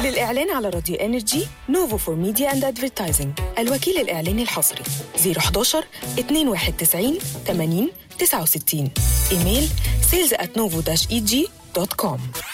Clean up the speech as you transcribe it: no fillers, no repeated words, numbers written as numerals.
للإعلان على راديو إنرجي نوفو فور ميديا أند أدفرتايزنج. الوكيل الإعلاني الحصري 011 291 80 69. إيميل sales@novo-eg.com.